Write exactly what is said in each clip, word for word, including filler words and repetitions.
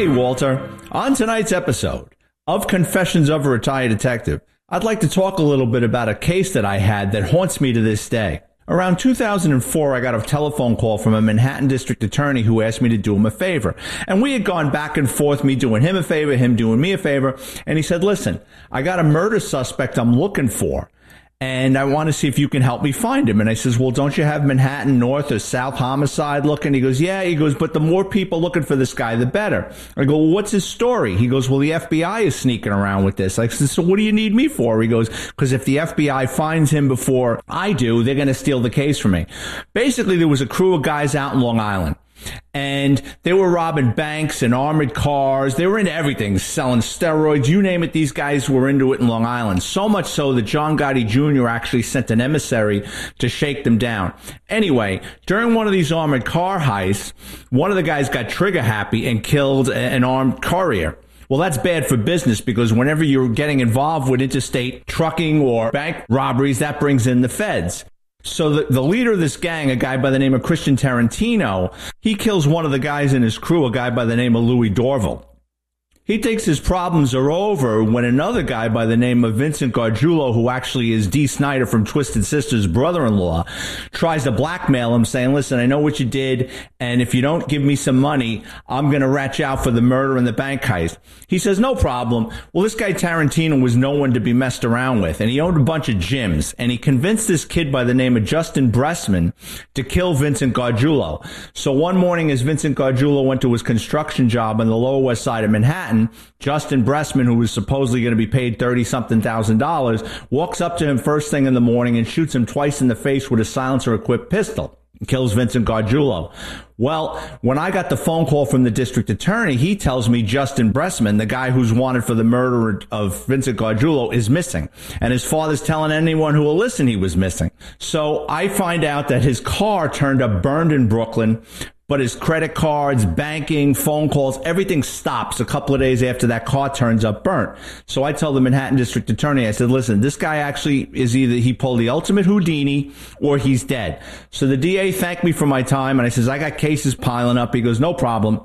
Hey, Walter. On tonight's episode of Confessions of a Retired Detective, I'd like to talk a little bit about a case that I had that haunts me to this day. Around two thousand four, I got a telephone call from a Manhattan district attorney who asked me to do him a favor. And we had gone back and forth, me doing him a favor, him doing me a favor. And he said, listen, I got a murder suspect I'm looking for, and I want to see if you can help me find him. And I says, well, don't you have Manhattan North or South Homicide looking? He goes, yeah. He goes, but the more people looking for this guy, the better. I go, well, what's his story? He goes, well, the F B I is sneaking around with this. I said, so what do you need me for? He goes, because if the F B I finds him before I do, they're going to steal the case from me. Basically, there was a crew of guys out in Long Island, and they were robbing banks and armored cars. They were into everything, selling steroids, you name it. These guys were into it in Long Island. So much so that John Gotti Junior actually sent an emissary to shake them down. Anyway, during one of these armored car heists, one of the guys got trigger happy and killed an armed courier. Well, that's bad for business, because whenever you're getting involved with interstate trucking or bank robberies, that brings in the feds. So the, the leader of this gang, a guy by the name of Christian Tarantino, he kills one of the guys in his crew, a guy by the name of Louis Dorval. He thinks his problems are over when another guy by the name of Vincent Gargiulo, who actually is Dee Snider from Twisted Sister's brother-in-law, tries to blackmail him, saying, listen, I know what you did, and if you don't give me some money, I'm going to rat you out for the murder and the bank heist. He says, no problem. Well, this guy Tarantino was no one to be messed around with, and he owned a bunch of gyms, and he convinced this kid by the name of Justin Bressman to kill Vincent Gargiulo. So one morning, as Vincent Gargiulo went to his construction job on the Lower West Side of Manhattan, Justin Bressman, who was supposedly going to be paid thirty-something thousand dollars, walks up to him first thing in the morning and shoots him twice in the face with a silencer-equipped pistol. Kills Vincent Gargiulo. Well, when I got the phone call from the district attorney, he tells me Justin Bressman, the guy who's wanted for the murder of Vincent Gargiulo, is missing. And his father's telling anyone who will listen he was missing. So I find out that his car turned up burned in Brooklyn, but his credit cards, banking, phone calls, everything stops a couple of days after that car turns up burnt. So I tell the Manhattan district attorney, I said, listen, this guy actually is either he pulled the ultimate Houdini or he's dead. So the D A thanked me for my time, and I says, I got cases piling up. He goes, no problem.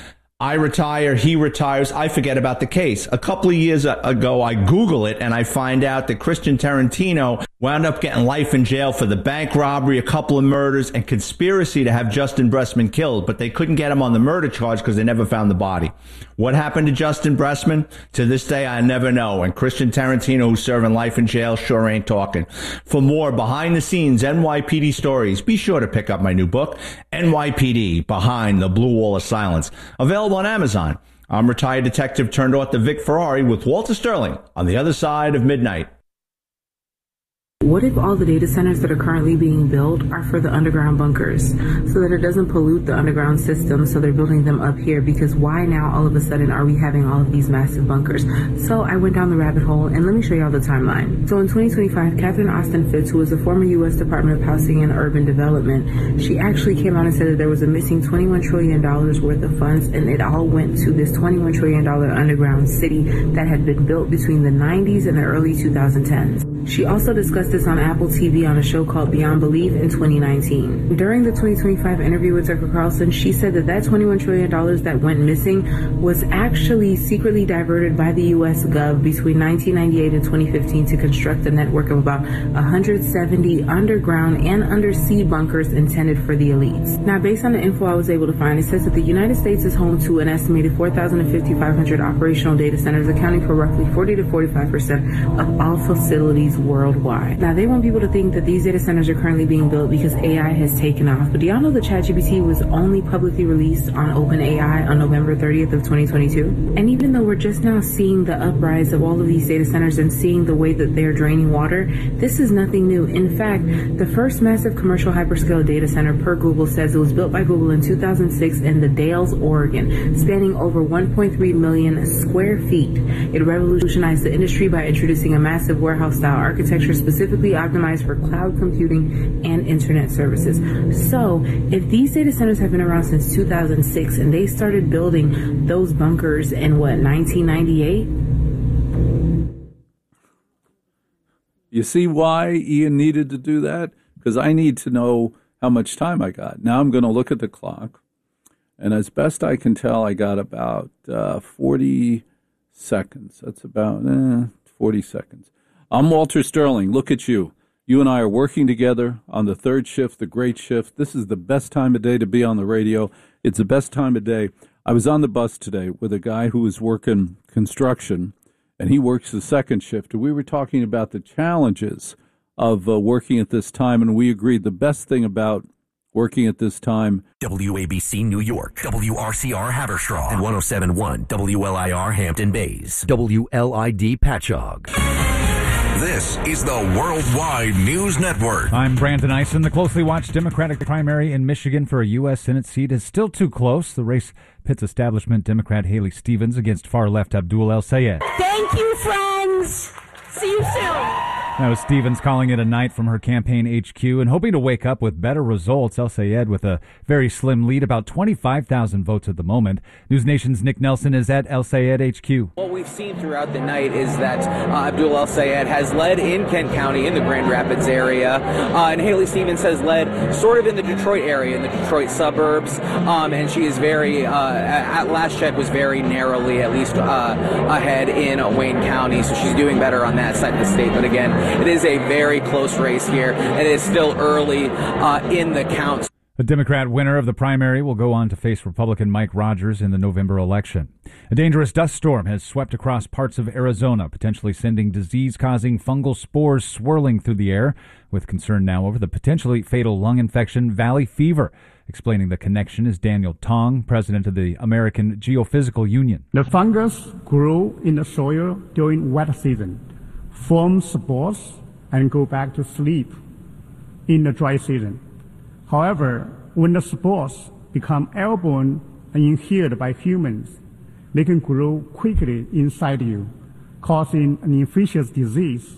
I retire, he retires, I forget about the case. A couple of years ago, I Google it, and I find out that Christian Tarantino wound up getting life in jail for the bank robbery, a couple of murders, and conspiracy to have Justin Bressman killed, but they couldn't get him on the murder charge because they never found the body. What happened to Justin Bressman? To this day, I never know, and Christian Tarantino, who's serving life in jail, sure ain't talking. For more behind-the-scenes N Y P D stories, be sure to pick up my new book, N Y P D, Behind the Blue Wall of Silence, available on Amazon. I'm retired detective turned author Vic Ferrari with Walter Sterling on the other side of midnight. What if all the data centers that are currently being built are for the underground bunkers so that it doesn't pollute the underground system, so they're building them up here? Because why now all of a sudden are we having all of these massive bunkers? So I went down the rabbit hole, and let me show y'all the timeline. So in twenty twenty-five, Catherine Austin Fitts, who was the former U S Department of Housing and Urban Development, she actually came out and said that there was a missing twenty-one trillion dollars worth of funds, and it all went to this twenty-one trillion dollars underground city that had been built between the nineties and the early twenty tens. She also discussed this on Apple T V on a show called Beyond Belief in twenty nineteen. During the twenty twenty-five interview with Tucker Carlson, she said that that twenty-one trillion dollars that went missing was actually secretly diverted by the U S Gov between nineteen ninety-eight and twenty fifteen to construct a network of about one hundred seventy underground and undersea bunkers intended for the elites. Now, based on the info I was able to find, it says that the United States is home to an estimated four thousand fifty-five hundred operational data centers, accounting for roughly forty to forty-five percent of all facilities worldwide. Now, they want people to think that these data centers are currently being built because A I has taken off. But do y'all know that ChatGPT was only publicly released on OpenAI on November thirtieth of twenty twenty-two? And even though we're just now seeing the uprise of all of these data centers and seeing the way that they're draining water, this is nothing new. In fact, the first massive commercial hyperscale data center, per Google, says it was built by Google in two thousand six in the Dalles, Oregon, spanning over one point three million square feet. It revolutionized the industry by introducing a massive warehouse-style architecture specifically optimized for cloud computing and internet services. So, if these data centers have been around since two thousand six and they started building those bunkers in what, nineteen ninety-eight? You see why Ian needed to do that? Because I need to know how much time I got. Now I'm going to look at the clock, And as best I can tell, I got about uh, forty seconds. That's about eh, forty seconds. I'm Walter Sterling. Look at you. You and I are working together on the third shift, the great shift. This is the best time of day to be on the radio. It's the best time of day. I was on the bus today with a guy who was working construction, and he works the second shift. And we were talking about the challenges of uh, working at this time, and we agreed the best thing about working at this time. W A B C New York, W R C R Haverstraw, and one oh seven point one W L I R Hampton Bays, W L I D Patchogue. This is the Worldwide News Network. I'm Brandon Eisen. The closely watched Democratic primary in Michigan for a U S Senate seat is still too close. The race pits establishment Democrat Haley Stevens against far-left Abdul El-Sayed. Thank you, friends. See you soon. That was Stevens calling it a night from her campaign H Q and hoping to wake up with better results. El-Sayed with a very slim lead, about twenty-five thousand votes at the moment. News Nation's Nick Nelson is at El-Sayed H Q. What we've seen throughout the night is that uh, Abdul El-Sayed has led in Kent County in the Grand Rapids area, uh, and Haley Stevens has led sort of in the Detroit area, in the Detroit suburbs, um, and she is very, uh, at last check, was very narrowly at least uh, ahead in Wayne County, so she's doing better on that side of the state. But again, it is a very close race here, and it is still early uh, in the count. The Democrat winner of the primary will go on to face Republican Mike Rogers in the November election. A dangerous dust storm has swept across parts of Arizona, potentially sending disease-causing fungal spores swirling through the air, with concern now over the potentially fatal lung infection valley fever. Explaining the connection is Daniel Tong, president of the American Geophysical Union. The fungus grew in the soil during wet season, form spores, and go back to sleep in the dry season. However, when the spores become airborne and inhaled by humans, they can grow quickly inside you, causing an infectious disease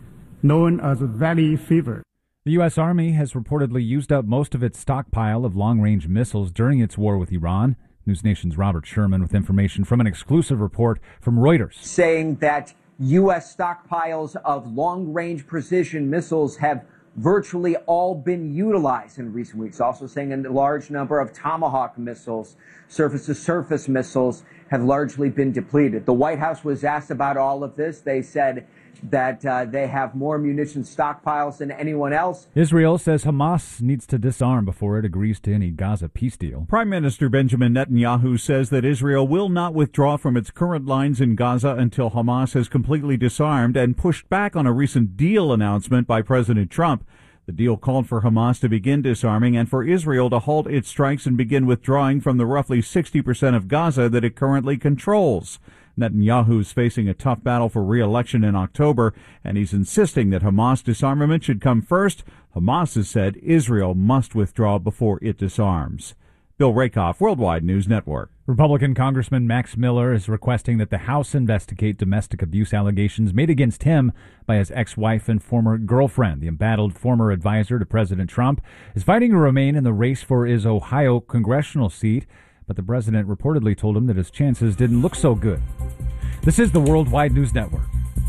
known as valley fever. The U S. Army has reportedly used up most of its stockpile of long-range missiles during its war with Iran. News Nation's Robert Sherman with information from an exclusive report from Reuters. Saying that U S stockpiles of long-range precision missiles have virtually all been utilized in recent weeks. Also saying a large number of Tomahawk missiles, surface-to-surface missiles, have largely been depleted. The White House was asked about all of this. They said that uh, they have more munitions stockpiles than anyone else. Israel says Hamas needs to disarm before it agrees to any Gaza peace deal. Prime Minister Benjamin Netanyahu says that Israel will not withdraw from its current lines in Gaza until Hamas has completely disarmed, and pushed back on a recent deal announcement by President Trump. The deal called for Hamas to begin disarming and for Israel to halt its strikes and begin withdrawing from the roughly sixty percent of Gaza that it currently controls. Netanyahu is facing a tough battle for re-election in October, and he's insisting that Hamas disarmament should come first. Hamas has said Israel must withdraw before it disarms. Bill Rakoff, Worldwide News Network. Republican Congressman Max Miller is requesting that the House investigate domestic abuse allegations made against him by his ex-wife and former girlfriend. The embattled former advisor to President Trump is fighting to remain in the race for his Ohio congressional seat, but the president reportedly told him that his chances didn't look so good. This is the Worldwide News Network.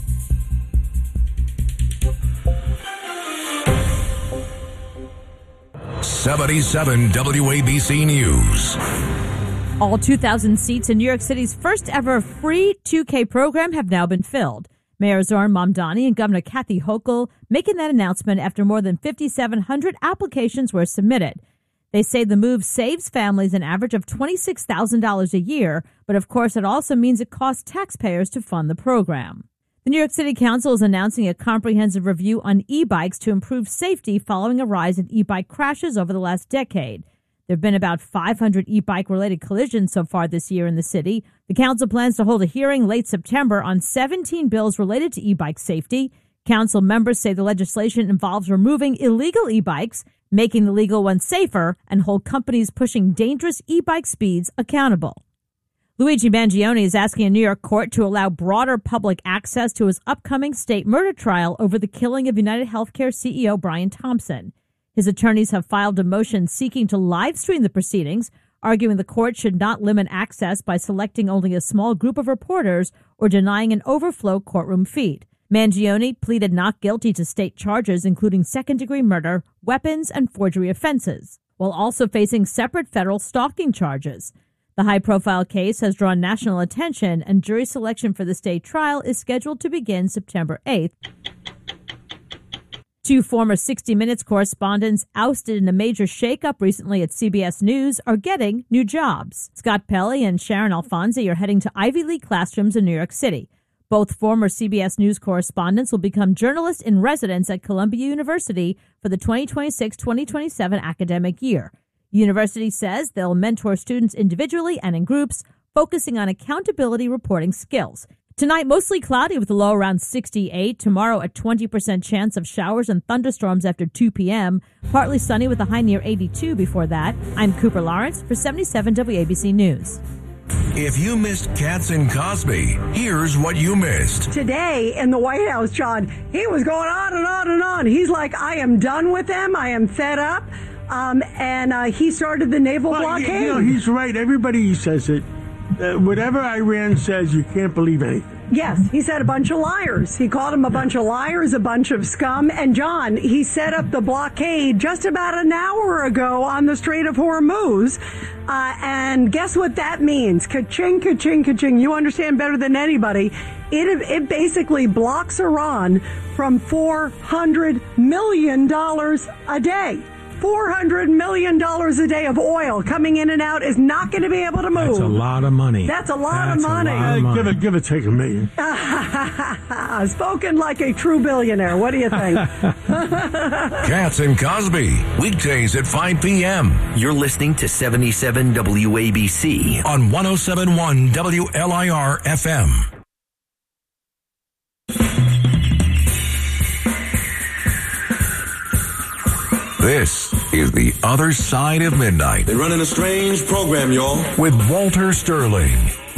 seventy-seven W A B C News. All two thousand seats in New York City's first ever free two K program have now been filled. Mayor Zohran Mamdani and Governor Kathy Hochul making that announcement after more than five thousand seven hundred applications were submitted. They say the move saves families an average of twenty-six thousand dollars a year, but of course it also means it costs taxpayers to fund the program. The New York City Council is announcing a comprehensive review on e-bikes to improve safety following a rise in e-bike crashes over the last decade. There have been about five hundred e-bike related collisions so far this year in the city. The council plans to hold a hearing late September on seventeen bills related to e-bike safety. Council members say the legislation involves removing illegal e-bikes, making the legal ones safer, and hold companies pushing dangerous e-bike speeds accountable. Luigi Mangione is asking a New York court to allow broader public access to his upcoming state murder trial over the killing of United Healthcare C E O Brian Thompson. His attorneys have filed a motion seeking to live stream the proceedings, arguing the court should not limit access by selecting only a small group of reporters or denying an overflow courtroom feed. Mangione pleaded not guilty to state charges including second-degree murder, weapons, and forgery offenses. while also facing separate federal stalking charges. The high-profile case has drawn national attention, and jury selection for the state trial is scheduled to begin September eighth. Two former sixty minutes correspondents ousted in a major shakeup recently at C B S News are getting new jobs. Scott Pelley and Sharon Alfonsi are heading to Ivy League classrooms in New York City. Both former C B S News correspondents will become journalists in residence at Columbia University for the twenty twenty-six twenty twenty-seven academic year. University says they'll mentor students individually and in groups, focusing on accountability reporting skills. Tonight, mostly cloudy with a low around sixty-eight. Tomorrow, a twenty percent chance of showers and thunderstorms after two p.m. Partly sunny with a high near eighty-two before that. I'm Cooper Lawrence for seventy-seven W A B C News. If you missed Katz and Cosby, here's what you missed. Today in the White House, John, he was going on and on and on. He's like, I am done with them. I am fed up. Um, and uh, he started the naval well, blockade. You know, he's right. Everybody says it. Uh, whatever Iran says, you can't believe anything. Yes, he said a bunch of liars. He called them a bunch of liars, a bunch of scum. And John, he set up the blockade just about an hour ago on the Strait of Hormuz. Uh, and guess what that means? Ka-ching, ka-ching, ka-ching. You understand better than anybody. It, it basically blocks Iran from four hundred million dollars a day. four hundred million dollars a day of oil coming in and out is not going to be able to move. That's a lot of money. That's a lot That's of money. A lot of money. Give it, give it, take a million. Spoken like a true billionaire. What do you think? Katz and Cosby, weekdays at five p.m. You're listening to seventy-seven W A B C on one oh seven point one W L I R F M. This is The Other Side of Midnight. They're running a strange program, y'all. With Walter Sterling.